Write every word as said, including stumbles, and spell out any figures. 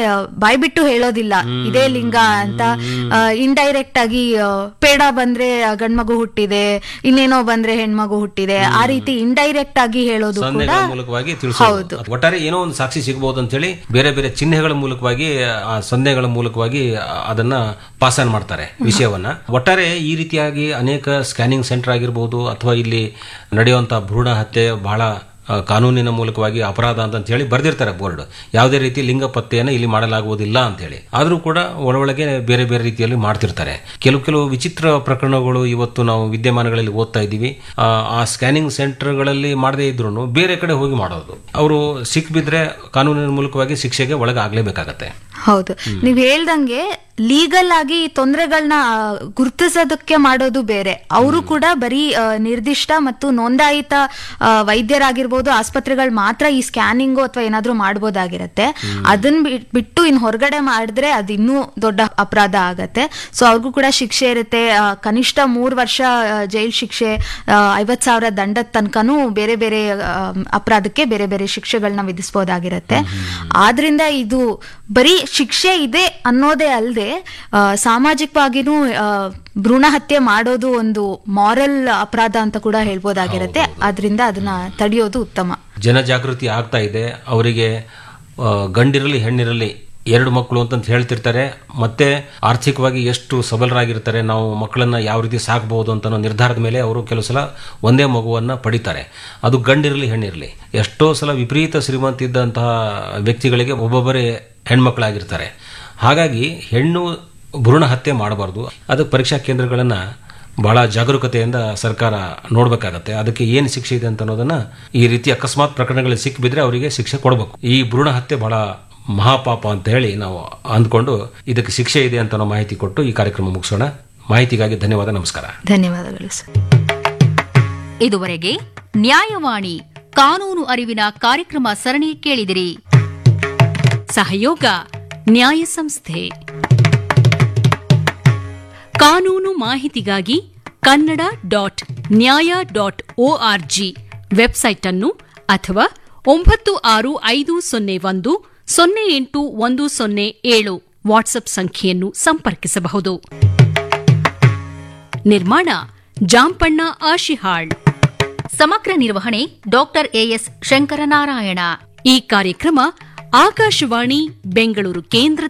ಬಾಯ್ಬಿಟ್ಟು ಹೇಳೋದಿಲ್ಲ ಇದೇ ಲಿಂಗ ಅಂತ. ಇಂಡೈರೆಕ್ಟ್ ಆಗಿ ಪೇಡ ಬಂದ್ರೆ ಗಂಡ್ಮಗು ಹುಟ್ಟಿದೆ, ಇನ್ನೇನೋ ಬಂದ್ರೆ ಹೆಣ್ಮಗು ಹುಟ್ಟಿದೆ, ಆ ರೀತಿ ಇಂಡೈರೆಕ್ಟ್ ಆಗಿ ಹೇಳೋದು ಕೂಡ ಮೂಲಕವಾಗಿ ತಿಳಿಸಬಹುದು. ಒಟ್ಟಾರೆ ಏನೋ ಒಂದು ಸಾಕ್ಷಿ ಸಿಗಬಹುದು ಅಂತ ಹೇಳಿ ಬೇರೆ ಬೇರೆ ಚಿಹ್ನೆಗಳ ಮೂಲಕವಾಗಿ, ಆ ಸೊನ್ನೆಗಳ ಮೂಲಕವಾಗಿ ಅದನ್ನ ಪಾಸ್ ಆನ್ ಮಾಡ್ತಾರೆ ವಿಷಯವನ್ನ. ಒಟ್ಟಾರೆ ಈ ರೀತಿಯಾಗಿ ಅನೇಕ ಸ್ಕ್ಯಾನಿಂಗ್ ಸೆಂಟರ್ ಆಗಿರಬಹುದು ಅಥವಾ ಇಲ್ಲಿ ನಡೆಯುವಂತಹ ಭ್ರೂಣ ಹತ್ಯೆ ಬಹಳ ಕಾನೂನಿನ ಮೂಲಕವಾಗಿ ಅಪರಾಧ ಅಂತ ಹೇಳಿ ಬರ್ದಿರ್ತಾರೆ ಬೋರ್ಡ್. ಯಾವುದೇ ರೀತಿ ಲಿಂಗ ಪತ್ತೆಯನ್ನು ಇಲ್ಲಿ ಮಾಡಲಾಗುವುದಿಲ್ಲ ಅಂತ ಹೇಳಿ. ಆದ್ರೂ ಕೂಡ ಒಳೊಳಗೆ ಬೇರೆ ಬೇರೆ ರೀತಿಯಲ್ಲಿ ಮಾಡ್ತಿರ್ತಾರೆ. ಕೆಲವು ಕೆಲವು ವಿಚಿತ್ರ ಪ್ರಕರಣಗಳು ಇವತ್ತು ನಾವು ವಿದ್ಯಮಾನಗಳಲ್ಲಿ ಓದ್ತಾ ಇದ್ದೀವಿ. ಆ ಸ್ಕ್ಯಾನಿಂಗ್ ಸೆಂಟರ್ಗಳಲ್ಲಿ ಮಾಡದೇ ಇದ್ರು ಬೇರೆ ಕಡೆ ಹೋಗಿ ಮಾಡೋದು. ಅವರು ಸಿಕ್ ಬಿದ್ರೆ ಕಾನೂನಿನ ಮೂಲಕವಾಗಿ ಶಿಕ್ಷೆಗೆ ಒಳಗಾಗಲೇಬೇಕಾಗತ್ತೆ. ಹೌದು, ನೀವ್ ಹೇಳ್ದಂಗೆ ಲೀಗಲ್ ಆಗಿ ತೊಂದರೆಗಳನ್ನ ಗುರುತಿಸೋದಕ್ಕೆ ಮಾಡೋದು ಬೇರೆ. ಅವರು ಕೂಡ ಬರೀ ನಿರ್ದಿಷ್ಟ ಮತ್ತು ನೋಂದಾಯಿತ ವೈದ್ಯರಾಗಿರ್ಬೋದು, ಆಸ್ಪತ್ರೆಗಳು ಮಾತ್ರ ಈ ಸ್ಕ್ಯಾನಿಂಗು ಅಥವಾ ಏನಾದ್ರೂ ಮಾಡ್ಬೋದಾಗಿರತ್ತೆ. ಅದನ್ನ ಬಿಟ್ಟು ಇನ್ ಹೊರಗಡೆ ಮಾಡಿದ್ರೆ ಅದು ಇನ್ನೂ ದೊಡ್ಡ ಅಪರಾಧ ಆಗತ್ತೆ. ಸೊ ಅವ್ರಿಗೂ ಕೂಡ ಶಿಕ್ಷೆ ಇರುತ್ತೆ. ಕನಿಷ್ಠ ಮೂರ್ ವರ್ಷ ಜೈಲ್ ಶಿಕ್ಷೆ, ಐವತ್ ಸಾವಿರ ದಂಡದ ತನಕನೂ ಬೇರೆ ಬೇರೆ ಅಪರಾಧಕ್ಕೆ ಬೇರೆ ಬೇರೆ ಶಿಕ್ಷೆಗಳನ್ನ ವಿಧಿಸಬಹುದಾಗಿರತ್ತೆ. ಆದ್ರಿಂದ ಇದು ಬರೀ ಶಿಕ್ಷೆ ಇದೆ ಅನ್ನೋದೇ ಅಲ್ಲದೆ ಸಾಮಾಜಿಕವಾಗಿನೂ ಭ್ರೂಣ ಹತ್ಯೆ ಮಾಡೋದು ಒಂದು ಮಾರಲ್ ಅಪರಾಧ ಅಂತ ಕೂಡ ಹೇಳ್ಬೋದಾಗಿರತ್ತೆ. ಅದರಿಂದ ಅದನ್ನ ತಡೆಯೋದು ಉತ್ತಮ. ಜನಜಾಗೃತಿ ಆಗ್ತಾ ಇದೆ. ಅವರಿಗೆ ಗಂಡಿರಲಿ ಹೆಣ್ಣಿರಲಿ ಎರಡು ಮಕ್ಕಳು ಅಂತ ಹೇಳ್ತಿರ್ತಾರೆ. ಮತ್ತೆ ಆರ್ಥಿಕವಾಗಿ ಎಷ್ಟು ಸಬಲರಾಗಿರ್ತಾರೆ, ನಾವು ಮಕ್ಕಳನ್ನ ಯಾವ ರೀತಿ ಸಾಕಬಹುದು ಅಂತ ನಿರ್ಧಾರದ ಮೇಲೆ ಅವರು ಕೆಲವು ಸಲ ಒಂದೇ ಮಗುವನ್ನ ಪಡಿತಾರೆ. ಅದು ಗಂಡಿರಲಿ ಹೆಣ್ಣಿರಲಿ. ಎಷ್ಟೋ ಸಲ ವಿಪರೀತ ಶ್ರೀಮಂತ ಇದ್ದಂತಹ ವ್ಯಕ್ತಿಗಳಿಗೆ ಒಬ್ಬೊಬ್ಬರೇ ಹೆಣ್ಮಕ್ಳಾಗಿರ್ತಾರೆ. ಹಾಗಾಗಿ ಹೆಣ್ಣು ಭ್ರೂಣ ಹತ್ಯೆ ಮಾಡಬಾರ್ದು. ಅದಕ್ಕೆ ಪರೀಕ್ಷಾ ಕೇಂದ್ರಗಳನ್ನ ಬಹಳ ಜಾಗರೂಕತೆಯಿಂದ ಸರ್ಕಾರ ನೋಡ್ಬೇಕಾಗತ್ತೆ. ಅದಕ್ಕೆ ಏನು ಶಿಕ್ಷೆ ಇದೆ ಅಂತ ಅನ್ನೋದನ್ನ ಈ ರೀತಿ ಅಕಸ್ಮಾತ್ ಪ್ರಕರಣಗಳಲ್ಲಿ ಸಿಕ್ಕಿಬಿದ್ರೆ ಅವರಿಗೆ ಶಿಕ್ಷೆ ಕೊಡಬೇಕು. ಈ ಭ್ರೂಣ ಹತ್ಯೆ ಬಹಳ ಮಹಾಪಾಪ ಅಂತ ಹೇಳಿ ನಾವು ಅಂದ್ಕೊಂಡು ಇದಕ್ಕೆ ಶಿಕ್ಷೆ ಇದೆ ಅಂತ ನಾವು ಮಾಹಿತಿ ಕೊಟ್ಟು ಈ ಕಾರ್ಯಕ್ರಮ ಮುಗಿಸೋಣ. ಮಾಹಿತಿಗಾಗಿ ಧನ್ಯವಾದ. ನಮಸ್ಕಾರ. ಧನ್ಯವಾದಗಳು ಸರ್. ಇದುವರೆಗೆ ನ್ಯಾಯವಾಣಿ ಕಾನೂನು ಅರಿವಿನ ಕಾರ್ಯಕ್ರಮ ಸರಣಿ ಕೇಳಿದಿರಿ. ಸಹಯೋಗ ನ್ಯಾಯ ಸಂಸ್ಥೆ. ಕಾನೂನು ಮಾಹಿತಿಗಾಗಿ ಕನ್ನಡ ಡಾಟ್ ನ್ಯಾಯ ಡಾಟ್ ಒಆರ್ಜಿ ವೆಬ್ಸೈಟ್ ಅನ್ನು ಅಥವಾ ಒಂಬತ್ತು ಆರು ಐದು ಸೊನ್ನೆ ಒಂದು ಸೊನ್ನೆ ಎಂಟು ಒಂದು ಸೊನ್ನೆ ಏಳು ವಾಟ್ಸ್ಆಪ್ ಸಂಖ್ಯೆಯನ್ನು ಸಂಪರ್ಕಿಸಬಹುದು. ನಿರ್ಮಾಣ ಜಾಂಪಣ್ಣ ಆಶಿಹಾಳ್. ಸಮಗ್ರ ನಿರ್ವಹಣೆ ಡಾಕ್ಟರ್ ಎಎಸ್ ಶಂಕರನಾರಾಯಣ. ಈ ಕಾರ್ಯಕ್ರಮ ಆಕಾಶವಾಣಿ ಬೆಂಗಳೂರು ಕೇಂದ್ರದ